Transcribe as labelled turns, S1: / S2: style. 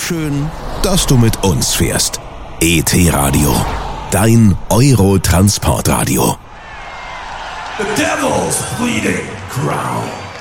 S1: Schön, dass du mit uns fährst. ET-Radio, dein Euro-Transportradio.
S2: The Devil's Bleeding Crown.